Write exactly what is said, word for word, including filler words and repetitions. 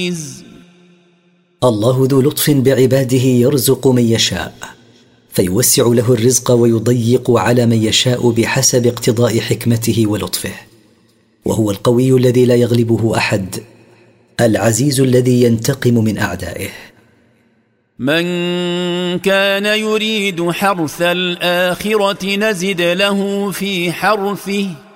الله ذو لطف بعباده يرزق من يشاء فيوسع له الرزق ويضيق على من يشاء بحسب اقتضاء حكمته ولطفه، وهو القوي الذي لا يغلبه أحد، العزيز الذي ينتقم من أعدائه. من كان يريد حرث الآخرة نزد له في حرثه